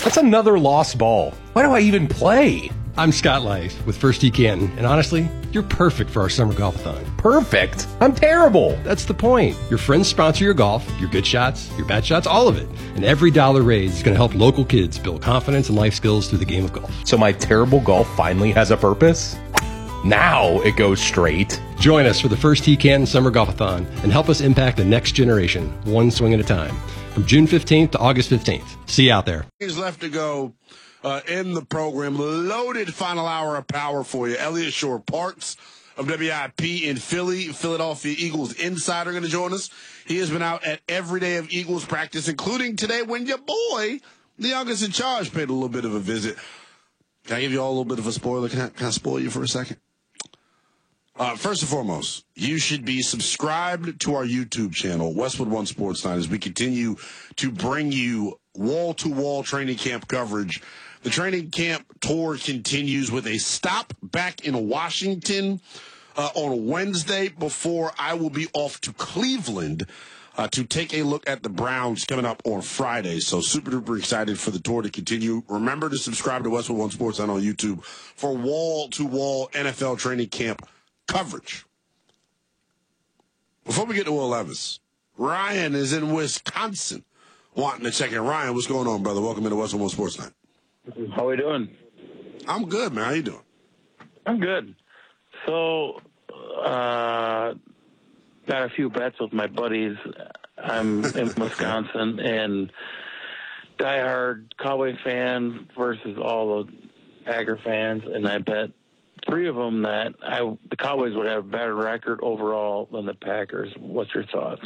That's another lost ball. Why do I even play? I'm Scott Lice with First Tee Canton, and honestly, you're perfect for our summer golf-a-thon. Perfect? I'm terrible. That's the point. Your friends sponsor your golf, your good shots, your bad shots, all of it. And every dollar raised is going to help local kids build confidence and life skills through the game of golf. So my terrible golf finally has a purpose? Now it goes straight. Join us for the First Tee Canton Summer Golf-a-thon and help us impact the next generation, one swing at a time. From June 15th to August 15th. See you out there. He's left to go in the program. Loaded final hour of power for you. Elliot Shore Parks of WIP in Philly. Philadelphia Eagles insider going to join us. He has been out at every day of Eagles practice, including today when your boy, the youngest in charge, paid a little bit of a visit. Can I give you all a little bit of a spoiler? Can I spoil you for a second? First and foremost, you should be subscribed to our YouTube channel, Westwood One Sports Night, as we continue to bring you wall-to-wall training camp coverage. The training camp tour continues with a stop back in Washington on Wednesday before I will be off to Cleveland to take a look at the Browns coming up on Friday. So super-duper excited for the tour to continue. Remember to subscribe to Westwood One Sports Night on YouTube for wall-to-wall NFL training camp coverage. Before we get to Will Levis, Ryan is in Wisconsin wanting to check in. Ryan, what's going on, brother? Welcome into Westwood One Sports Night. How we doing? I'm good, man. How you doing? I'm good. So, got a few bets with my buddies. I'm in Wisconsin, and diehard Cowboy fan versus all the Packer fans, and I bet three of them that the Cowboys would have a better record overall than the Packers. What's your thoughts?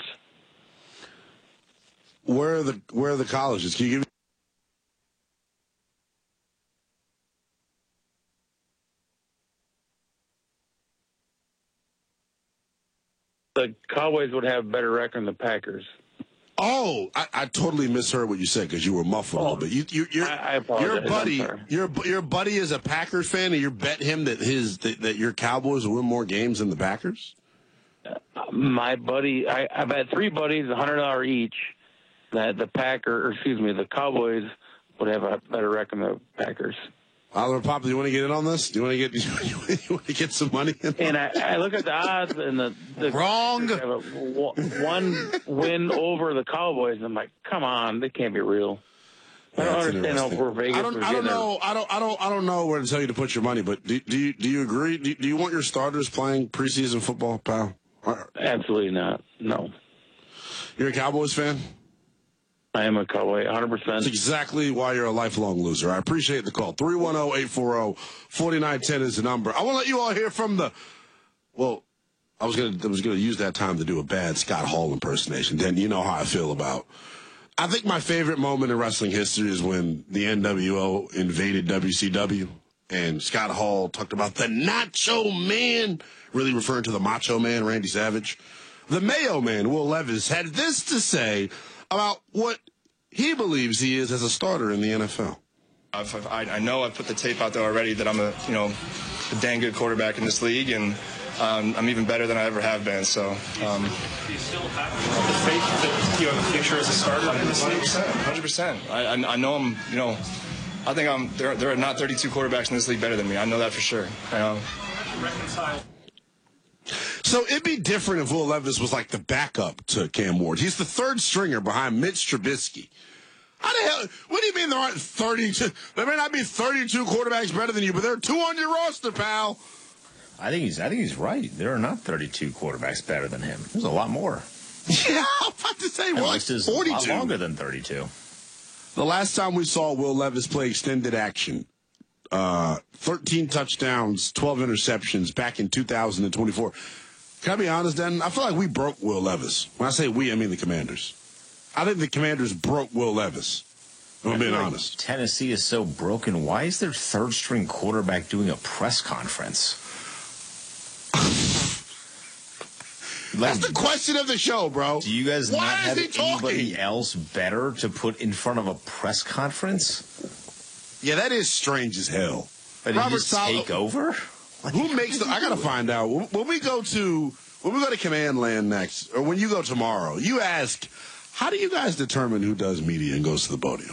Where are the colleges? Can you give me? The Cowboys would have a better record than the Packers. Oh, I totally misheard what you said because you were muffled a little bit. I apologize. Your buddy is a Packers fan, and you bet him that your Cowboys will win more games than the Packers? My buddy, I bet three buddies $100 each that the Cowboys would have a better record than the Packers. Oliver Pop, do you want to get in on this? Do you want to get some money in? And I look at the odds, and the wrong have one win over the Cowboys. And I'm like, come on, they can't be real. I don't understand how we're Vegas. I don't know where to tell you to put your money, but do you agree? Do you want your starters playing preseason football, pal? Absolutely not. No. You're a Cowboys fan? I am a Cowboy, 100%. That's exactly why you're a lifelong loser. I appreciate the call. 310-840-4910 is the number. I want to let you all hear from I was gonna use that time to do a bad Scott Hall impersonation. Then you know how I feel about. I think my favorite moment in wrestling history is when the NWO invaded WCW and Scott Hall talked about the Nacho Man, really referring to the Macho Man, Randy Savage. The Mayo Man, Will Levis, had this to say about what he believes he is as a starter in the NFL. I know I've put the tape out there already that I'm a dang good quarterback in this league, and I'm even better than I ever have been. So, do you still have the faith that you have a future as a starter in this league? 100%. I know I'm. I think there are not 32 quarterbacks in this league better than me. I know that for sure. Reconcile. So it'd be different if Will Levis was like the backup to Cam Ward. He's the third stringer behind Mitch Trubisky. How the hell? What do you mean there aren't 32? There may not be 32 quarterbacks better than you, but there are two on your roster, pal. I think he's right. There are not 32 quarterbacks better than him. There's a lot more. Yeah, I'm about to say what? 42. A lot longer than 32. The last time we saw Will Levis play extended action, 13 touchdowns, 12 interceptions back in 2024. Can I be honest, Dan? I feel like we broke Will Levis. When I say we, I mean the Commanders. I think the Commanders broke Will Levis. I'm being honest. Tennessee is so broken. Why is their third-string quarterback doing a press conference? That's the question of the show, bro. Do you guys not have anybody else better to put in front of a press conference? Yeah, that is strange as hell. But Robert just take over? Who makes the? I gotta find out. When we go to Command Land next, or when you go tomorrow, you ask, how do you guys determine who does media and goes to the podium?